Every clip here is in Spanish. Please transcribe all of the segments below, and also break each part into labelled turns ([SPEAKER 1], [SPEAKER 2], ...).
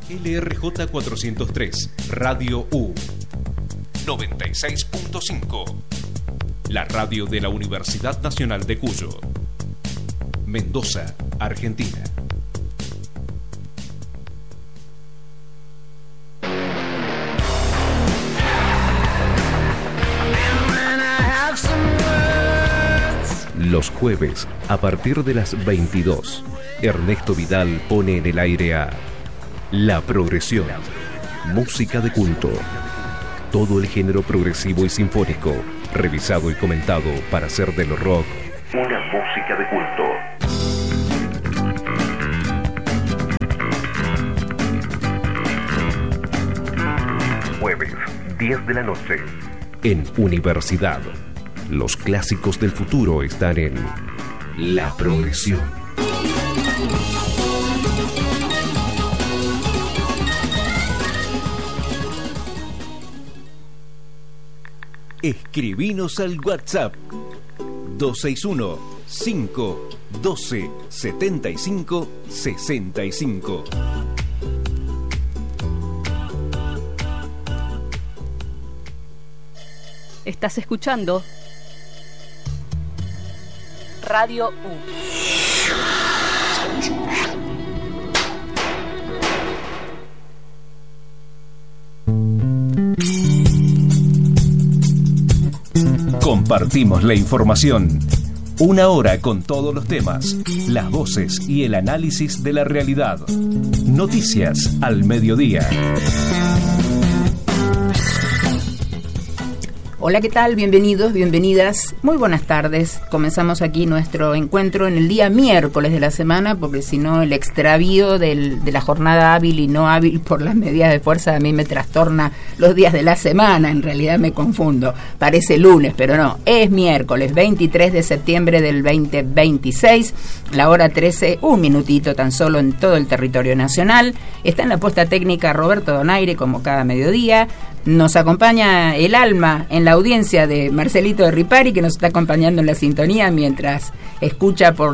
[SPEAKER 1] LRJ 403, Radio U 96.5, la radio de la Universidad Nacional de Cuyo, Mendoza, Argentina. Los jueves, a partir de las 22, Ernesto Vidal pone en el aire a La Progresión, música de culto. Todo el género progresivo y sinfónico, revisado y comentado para hacer del rock una música de culto. Jueves, 10 de la noche, en Universidad. Los clásicos del futuro están en La Progresión. Escribinos al WhatsApp 261-512-7565.
[SPEAKER 2] Estás escuchando Radio U.
[SPEAKER 1] Compartimos la información. Una hora con todos los temas, las voces y el análisis de la realidad. Noticias al mediodía.
[SPEAKER 3] Hola, ¿qué tal? Bienvenidos, bienvenidas. Muy buenas tardes. Comenzamos aquí nuestro encuentro en el día miércoles de la semana, porque si no el extravío de la jornada hábil y no hábil por las medidas de fuerza a mí me trastorna los días de la semana. En realidad me confundo. Parece lunes, pero no. Es miércoles 23 de septiembre del 2026, la hora 13, un minutito tan solo en todo el territorio nacional. Está en la puesta técnica Roberto Donaire, como cada mediodía. Nos acompaña el alma en la audiencia de Marcelito de Ripari, que nos está acompañando en la sintonía mientras escucha por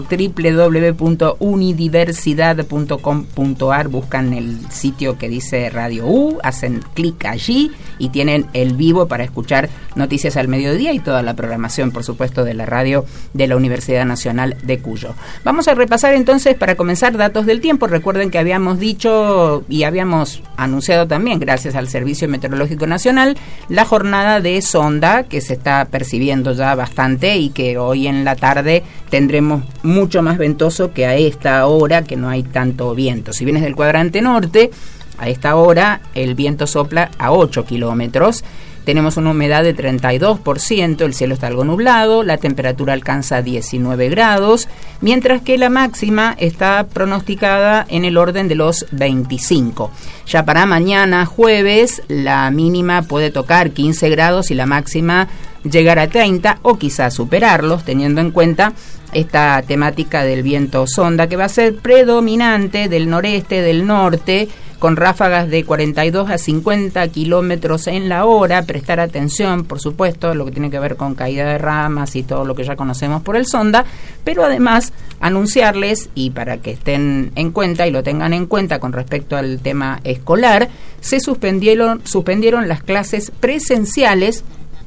[SPEAKER 3] www.unidiversidad.com.ar. Buscan el sitio que dice Radio U, hacen clic allí y tienen el vivo para escuchar Noticias al Mediodía y toda la programación, por supuesto, de la radio de la Universidad Nacional de Cuyo. Vamos a repasar entonces, para comenzar, datos del tiempo. Recuerden que habíamos dicho y habíamos anunciado también, gracias al Servicio Meteorológico Nacional, la jornada de sonda que se está percibiendo ya bastante y que hoy en la tarde tendremos mucho más ventoso que a esta hora, que no hay tanto viento. Si vienes del cuadrante norte, a esta hora el viento sopla a 8 kilómetros. Tenemos una humedad de 32%, el cielo está algo nublado, la temperatura alcanza 19 grados, mientras que la máxima está pronosticada en el orden de los 25. Ya para mañana, jueves, la mínima puede tocar 15 grados y la máxima llegar a 30 o quizás superarlos, teniendo en cuenta esta temática del viento sonda, que va a ser predominante del noreste, del norte, con ráfagas de 42 a 50 kilómetros en la hora. Prestar atención, por supuesto, lo que tiene que ver con caída de ramas y todo lo que ya conocemos por el sonda, pero además anunciarles, y para que estén en cuenta y lo tengan en cuenta con respecto al tema escolar, se suspendieron las clases presenciales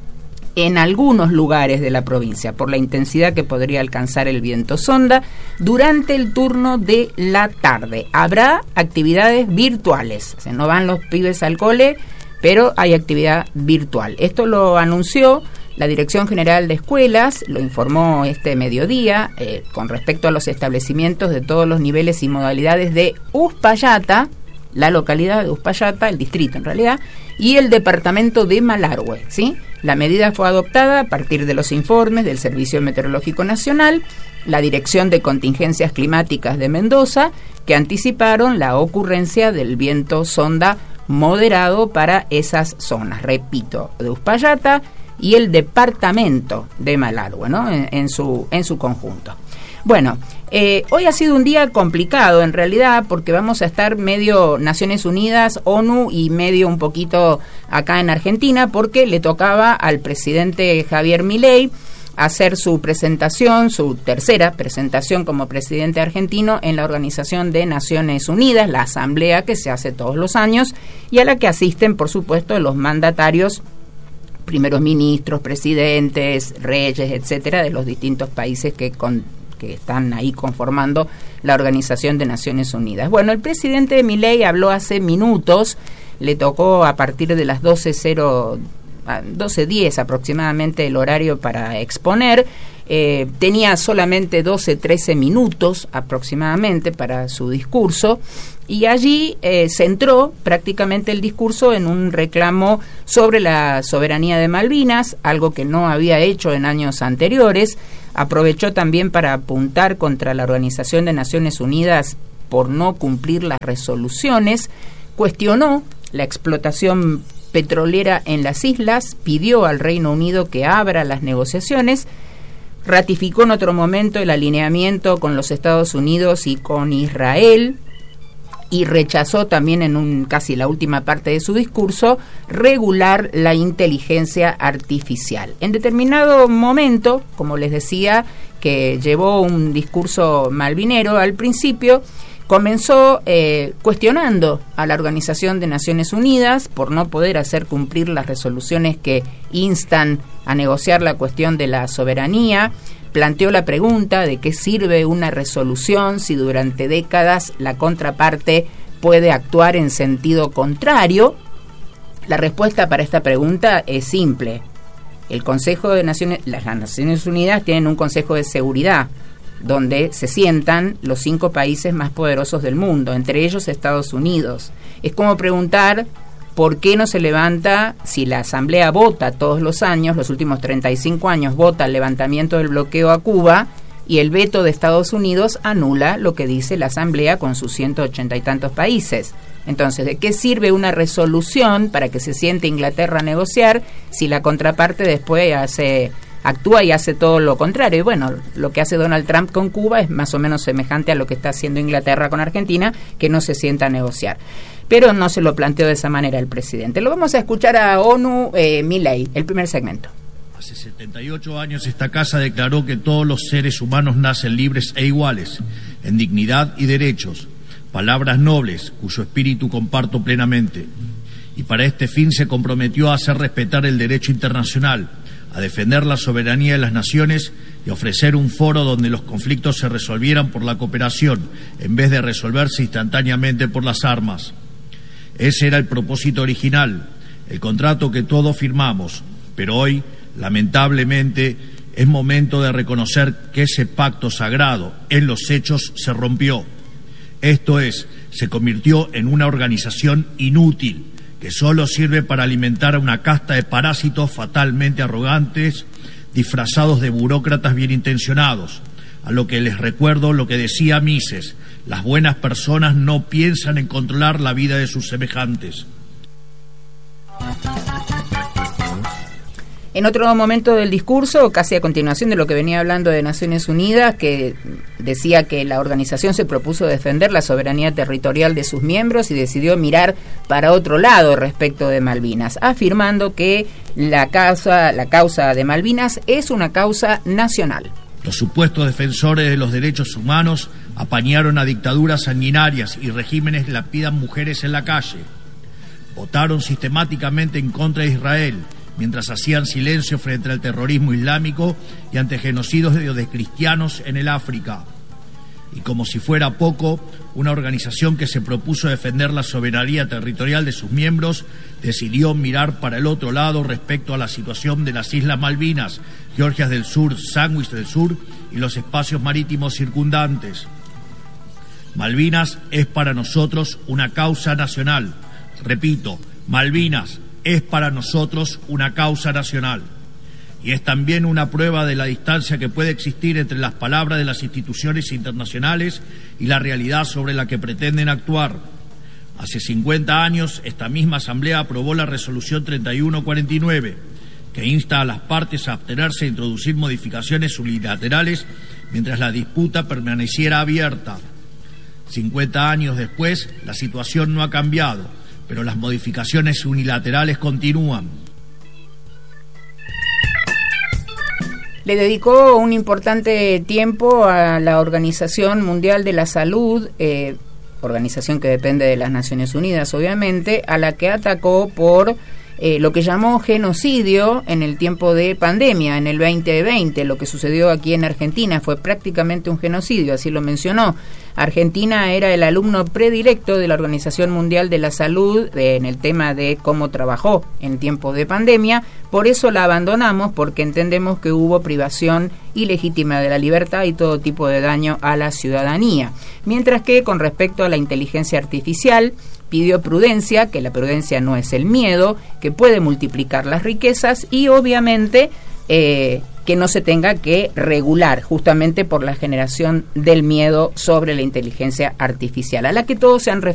[SPEAKER 3] en algunos lugares de la provincia por la intensidad que podría alcanzar el viento sonda durante el turno de la tarde. Habrá actividades virtuales, o sea, no van los pibes al cole, pero hay actividad virtual. Esto lo anunció la Dirección General de Escuelas, lo informó este mediodía, con respecto a los establecimientos de todos los niveles y modalidades de Uspallata, la localidad de Uspallata, el distrito en realidad, y el departamento de Malargüe, ¿sí? La medida fue adoptada a partir de los informes del Servicio Meteorológico Nacional, la Dirección de Contingencias Climáticas de Mendoza, que anticiparon la ocurrencia del viento sonda moderado para esas zonas, repito, de Uspallata y el departamento de Malargüe, ¿no? en su conjunto. Bueno, hoy ha sido un día complicado en realidad, porque vamos a estar medio Naciones Unidas, ONU y medio un poquito acá en Argentina, porque le tocaba al presidente Javier Milei hacer su presentación, su tercera presentación como presidente argentino en la Organización de Naciones Unidas, la asamblea que se hace todos los años y a la que asisten, por supuesto, los mandatarios, primeros ministros, presidentes, reyes, etcétera, de los distintos países que están ahí conformando la Organización de Naciones Unidas. Bueno, el presidente Milei habló hace minutos, le tocó a partir de las 12:10 aproximadamente el horario para exponer. Tenía solamente 13 minutos aproximadamente para su discurso y allí centró prácticamente el discurso en un reclamo sobre la soberanía de Malvinas, algo que no había hecho en años anteriores. Aprovechó también para apuntar contra la Organización de Naciones Unidas por no cumplir las resoluciones, cuestionó la explotación petrolera en las islas, pidió al Reino Unido que abra las negociaciones, ratificó en otro momento el alineamiento con los Estados Unidos y con Israel y rechazó también en casi la última parte de su discurso regular la inteligencia artificial. En determinado momento, como les decía, que llevó un discurso malvinero al principio, comenzó cuestionando a la Organización de Naciones Unidas por no poder hacer cumplir las resoluciones que instan a negociar la cuestión de la soberanía. Planteó la pregunta de qué sirve una resolución si durante décadas la contraparte puede actuar en sentido contrario. La respuesta para esta pregunta es simple. El Consejo de Naciones, las Naciones Unidas tienen un Consejo de Seguridad donde se sientan los 5 países más poderosos del mundo, entre ellos Estados Unidos. Es como preguntar por qué no se levanta, si la Asamblea vota todos los años, los últimos 35 años vota el levantamiento del bloqueo a Cuba y el veto de Estados Unidos anula lo que dice la Asamblea con sus 180 y tantos países. Entonces, ¿de qué sirve una resolución para que se siente Inglaterra a negociar si la contraparte después actúa y hace todo lo contrario? Y bueno, lo que hace Donald Trump con Cuba es más o menos semejante a lo que está haciendo Inglaterra con Argentina, que no se sienta a negociar. Pero no se lo planteó de esa manera el presidente. Lo vamos a escuchar a ONU, Milei, el primer segmento.
[SPEAKER 4] Hace 78 años esta casa declaró que todos los seres humanos nacen libres e iguales, en dignidad y derechos, palabras nobles cuyo espíritu comparto plenamente. Y para este fin se comprometió a hacer respetar el derecho internacional, a defender la soberanía de las naciones y ofrecer un foro donde los conflictos se resolvieran por la cooperación en vez de resolverse instantáneamente por las armas. Ese era el propósito original, el contrato que todos firmamos, pero hoy, lamentablemente, es momento de reconocer que ese pacto sagrado en los hechos se rompió. Esto es, se convirtió en una organización inútil, que solo sirve para alimentar a una casta de parásitos fatalmente arrogantes, disfrazados de burócratas bien intencionados, a lo que les recuerdo lo que decía Mises: las buenas personas no piensan en controlar la vida de sus semejantes.
[SPEAKER 3] En otro momento del discurso, casi a continuación de lo que venía hablando de Naciones Unidas, que decía que la organización se propuso defender la soberanía territorial de sus miembros y decidió mirar para otro lado respecto de Malvinas, afirmando que la causa de Malvinas es una causa nacional.
[SPEAKER 4] Los supuestos defensores de los derechos humanos apañaron a dictaduras sanguinarias y regímenes que lapidan mujeres en la calle. Votaron sistemáticamente en contra de Israel, mientras hacían silencio frente al terrorismo islámico y ante genocidios de cristianos en el África. Y como si fuera poco, una organización que se propuso defender la soberanía territorial de sus miembros decidió mirar para el otro lado respecto a la situación de las Islas Malvinas, Georgias del Sur, Sandwich del Sur y los espacios marítimos circundantes. Malvinas es para nosotros una causa nacional. Repito, Malvinas es para nosotros una causa nacional. Y es también una prueba de la distancia que puede existir entre las palabras de las instituciones internacionales y la realidad sobre la que pretenden actuar. Hace 50 años, esta misma Asamblea aprobó la Resolución 3149, que insta a las partes a abstenerse de introducir modificaciones unilaterales mientras la disputa permaneciera abierta. 50 años después, la situación no ha cambiado, pero las modificaciones unilaterales continúan.
[SPEAKER 3] le dedicó un importante tiempo a la Organización Mundial de la Salud, organización que depende de las Naciones Unidas, obviamente, a la que atacó por lo que llamó genocidio en el tiempo de pandemia, en el 2020. Lo que sucedió aquí en Argentina fue prácticamente un genocidio, así lo mencionó. Argentina era el alumno predilecto de la Organización Mundial de la Salud en el tema de cómo trabajó en tiempo de pandemia. Por eso la abandonamos, porque entendemos que hubo privación ilegítima de la libertad y todo tipo de daño a la ciudadanía. Mientras que con respecto a la inteligencia artificial, pidió prudencia, que la prudencia no es el miedo, que puede multiplicar las riquezas y obviamente que no se tenga que regular justamente por la generación del miedo sobre la inteligencia artificial, a la que todos se han referido